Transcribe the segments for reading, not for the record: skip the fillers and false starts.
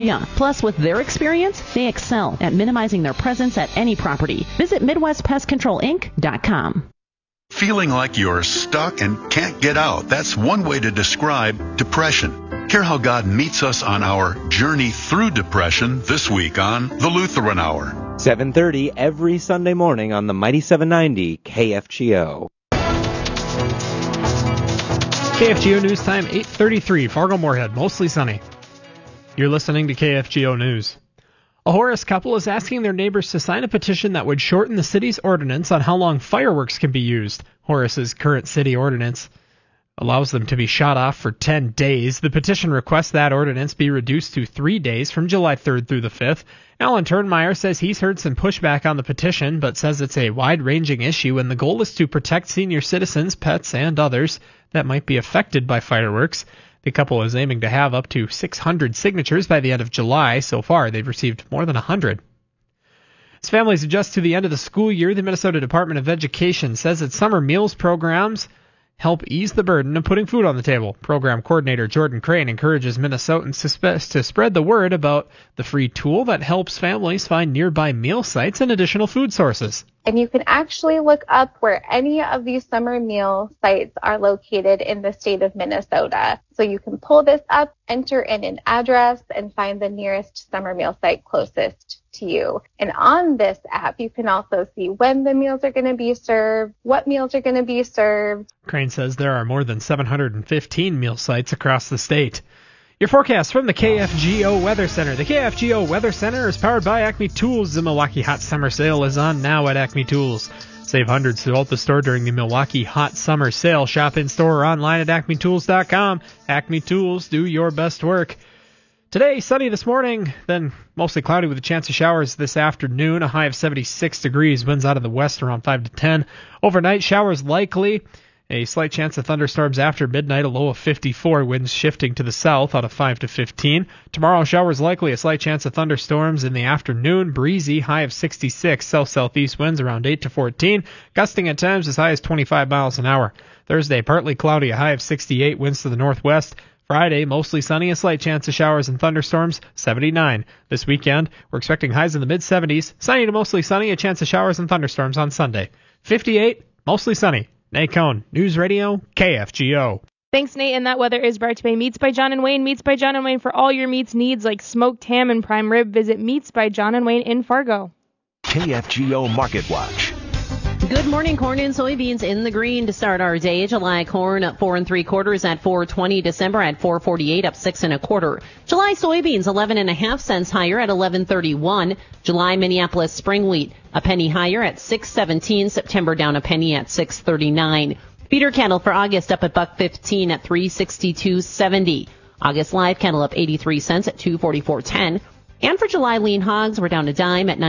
Yeah. Plus, with their experience, they excel at minimizing their presence at any property. Visit MidwestPestControlInc.com. Feeling like you're stuck and can't get out. That's one way to describe depression. Hear how God meets us on our journey through depression this week on The Lutheran Hour. 7:30 every Sunday morning on the Mighty 790 KFGO. KFGO News Time, 8:33, Fargo-Moorhead, mostly sunny. You're listening to KFGO News. A Horace couple is asking their neighbors to sign a petition that would shorten the city's ordinance on how long fireworks can be used. Horace's current city ordinance allows them to be shot off for 10 days. The petition requests that ordinance be reduced to 3 days from July 3rd through the 5th. Alan Turnmeyer says he's heard some pushback on the petition, but says it's a wide-ranging issue, and the goal is to protect senior citizens, pets, and others that might be affected by fireworks. The couple is aiming to have up to 600 signatures by the end of July. So far, they've received more than 100. As families adjust to the end of the school year, the Minnesota Department of Education says its summer meals programs help ease the burden of putting food on the table. Program coordinator Jordan Crane encourages Minnesotans to spread the word about the free tool that helps families find nearby meal sites and additional food sources. And you can actually look up where any of these summer meal sites are located in the state of Minnesota. So you can pull this up, enter in an address, and find the nearest summer meal site closest to you. And on this app, you can also see when the meals are going to be served, what meals are going to be served. Crane says there are more than 715 meal sites across the state. Your forecast from the KFGO Weather Center. The KFGO Weather Center is powered by Acme Tools. The Milwaukee Hot Summer Sale is on now at Acme Tools. Save hundreds throughout the store during the Milwaukee Hot Summer Sale. Shop in store or online at acmetools.com. Acme Tools, do your best work. Today, sunny this morning, then mostly cloudy with a chance of showers this afternoon. A high of 76 degrees. Winds out of the west around 5 to 10. Overnight, showers likely. A slight chance of thunderstorms after midnight, a low of 54, winds shifting to the south out of 5 to 15. Tomorrow, showers likely, a slight chance of thunderstorms in the afternoon, breezy, high of 66, south-southeast winds around 8 to 14, gusting at times as high as 25 miles an hour. Thursday, partly cloudy, a high of 68, winds to the northwest. Friday, mostly sunny, a slight chance of showers and thunderstorms, 79. This weekend, we're expecting highs in the mid-70s, sunny to mostly sunny, a chance of showers and thunderstorms on Sunday. 58, mostly sunny. Nate Cohn, News Radio, KFGO. Thanks, Nate. And that weather is brought to you by Meats by John and Wayne. Meats by John and Wayne for all your meats needs like smoked ham and prime rib. Visit Meats by John and Wayne in Fargo. KFGO Market Watch. Good morning. Corn and soybeans in the green to start our day. July corn up 4 3/4 at $4.20. December at $4.48, up 6 1/4. July soybeans 11.5 cents higher at $11.31. July Minneapolis spring wheat a penny higher at $6.17. September down a penny at $6.39. Feeder cattle for August up at $1.15 at $3.62.70. August live cattle up 83 cents at $2.44.10. And for July lean hogs, we're down a dime at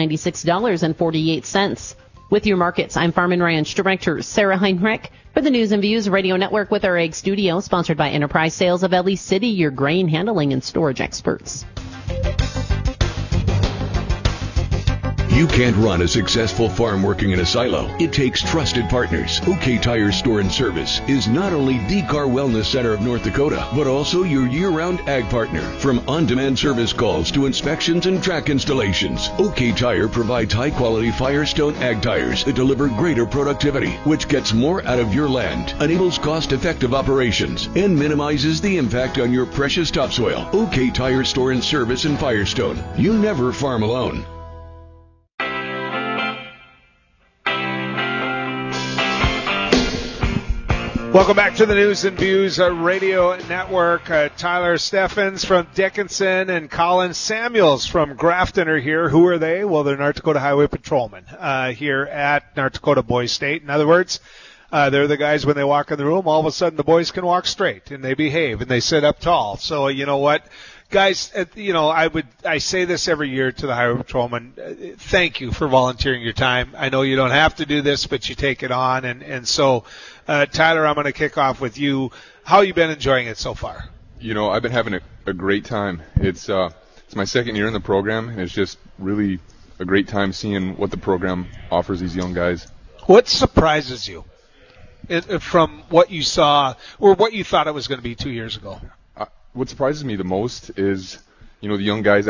$96.48. With your markets, I'm Farm and Ranch Director Sarah Heinrich for the News and Views Radio Network with our Egg Studio, sponsored by Enterprise Sales of Ellie City, your grain handling and storage experts. You can't run a successful farm working in a silo. It takes trusted partners. OK Tire Store and Service is not only the car wellness center of North Dakota, but also your year-round ag partner. From on-demand service calls to inspections and track installations, OK Tire provides high-quality Firestone ag tires that deliver greater productivity, which gets more out of your land, enables cost-effective operations, and minimizes the impact on your precious topsoil. OK Tire Store and Service in Firestone. You never farm alone. Welcome back to the News and Views Radio Network. Tyler Steffens from Dickinson and Colin Samuels from Grafton are here. Who are they? Well, they're North Dakota Highway Patrolmen here at North Dakota Boys State. In other words, they're the guys when they walk in the room, all of a sudden the boys can walk straight and they behave and they sit up tall. So you know what? Guys, I say this every year to the Highway Patrolmen. Thank you for volunteering your time. I know you don't have to do this, but you take it on. And so, Tyler, I'm going to kick off with you. How you been enjoying it so far? You know, I've been having a great time. It's my second year in the program, and it's just really a great time seeing what the program offers these young guys. What surprises you from what you saw or what you thought it was going to be 2 years ago? What surprises me the most is the young guys